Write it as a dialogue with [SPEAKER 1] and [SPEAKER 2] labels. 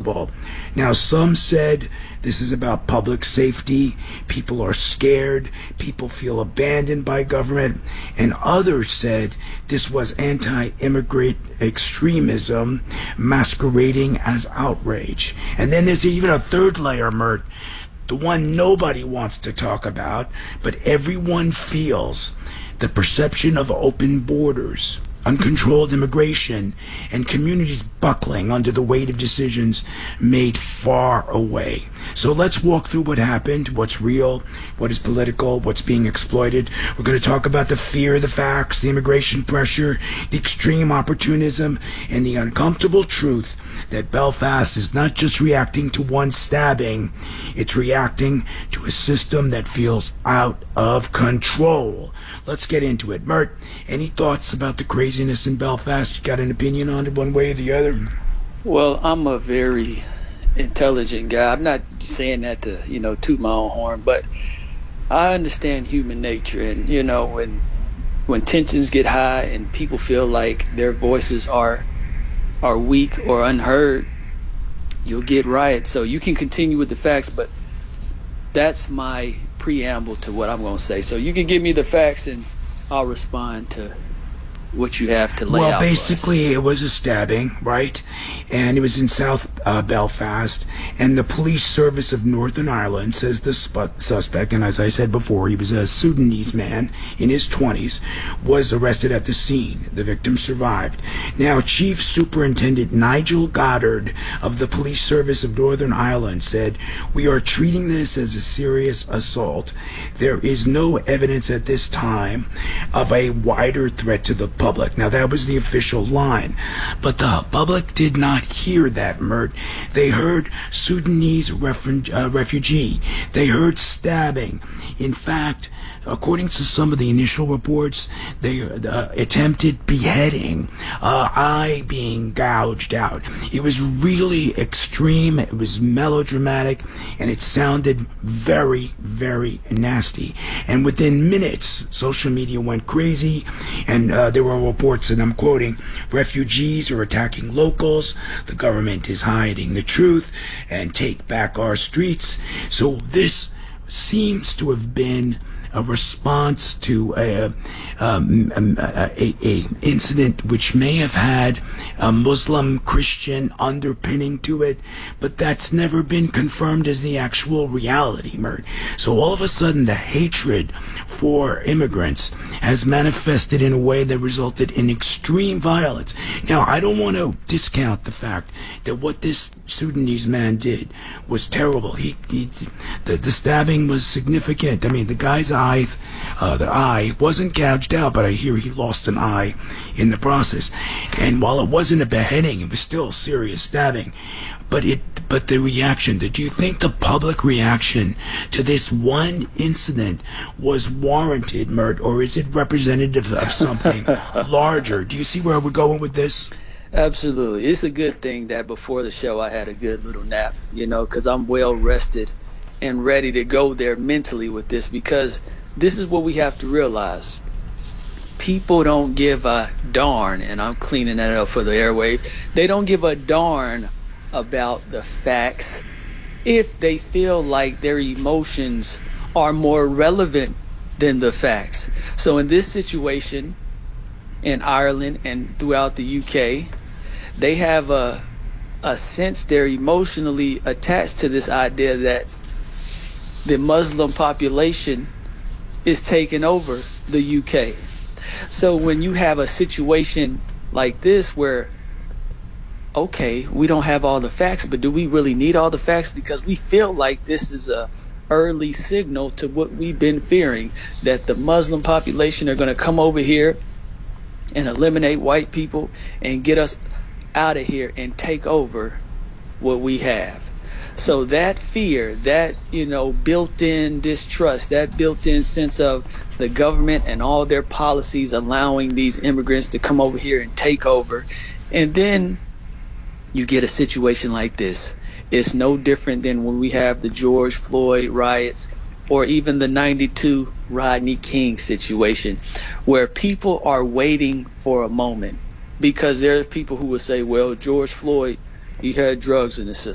[SPEAKER 1] uncomfortable. Now, some said this is about public safety. People are scared. People feel abandoned by government. And others said this was anti-immigrant extremism masquerading as outrage. And then there's even a third layer, Mert, the one nobody wants to talk about, but everyone feels: the perception of open borders, uncontrolled immigration, and communities buckling under the weight of decisions made far away. So let's walk through what happened, what's real, what is political, what's being exploited. We're going to talk about the fear, the facts, the immigration pressure, the extreme opportunism, and the uncomfortable truth that Belfast is not just reacting to one stabbing, it's reacting to a system that feels out of control. Let's get into it. Mert, any thoughts about the craziness in Belfast? You got an opinion on it one way or the other?
[SPEAKER 2] Well, I'm a very intelligent guy. I'm not saying that to, toot my own horn, but I understand human nature. And, when tensions get high and people feel like their voices are weak or unheard, you'll get riots. So you can continue with the facts, but that's my preamble to what I'm going to say. So you can give me the facts and I'll respond to what you have to lay out.
[SPEAKER 1] Well, basically, it was a stabbing, right? And it was in South Belfast. And the police service of Northern Ireland says the suspect, and as I said before, he was a Sudanese man in his 20s, was arrested at the scene. The victim survived. Now, Chief Superintendent Nigel Goddard of the police service of Northern Ireland said, "We are treating this as a serious assault. There is no evidence at this time of a wider threat to the public." Now, that was the official line. But the public did not hear that, Mert. They heard Sudanese refugee. They heard stabbing. In fact, according to some of the initial reports, they attempted beheading, eye being gouged out. It was really extreme. It was melodramatic, and it sounded very, very nasty. And within minutes, social media went crazy, and there were reports, and I'm quoting, "Refugees are attacking locals. The government is hiding the truth, and take back our streets." So this seems to have been a response to a incident which may have had a Muslim Christian underpinning to it, but that's never been confirmed as the actual reality, Mert. So all of a sudden the hatred for immigrants has manifested in a way that resulted in extreme violence. Now, I don't want to discount the fact that what this Sudanese man did was terrible. The stabbing was significant. I mean, the guy's eyes, the eye wasn't gouged out, but I hear he lost an eye in the process. And while it wasn't a beheading, it was still serious stabbing. But the reaction, do you think the public reaction to this one incident was warranted, Mert, or is it representative of something larger? Do you see where we're going with this?
[SPEAKER 2] Absolutely. It's a good thing that before the show I had a good little nap, because I'm well rested and ready to go there mentally with this, because this is what we have to realize. People don't give a darn, and I'm cleaning that up for the airwaves. They don't give a darn about the facts if they feel like their emotions are more relevant than the facts. So in this situation, in Ireland and throughout the UK, they have a sense they're emotionally attached to this idea that the Muslim population is taking over the UK. So when you have a situation like this where, okay, we don't have all the facts, but do we really need all the facts? Because we feel like this is a early signal to what we've been fearing, that the Muslim population are going to come over here and eliminate white people and get us out of here and take over what we have. So that fear, that, built-in distrust, that built-in sense of the government and all their policies allowing these immigrants to come over here and take over, and then you get a situation like this. It's no different than when we have the George Floyd riots or even the 92 Rodney King situation, where people are waiting for a moment, because there are people who will say, well, George Floyd, he had drugs in the system.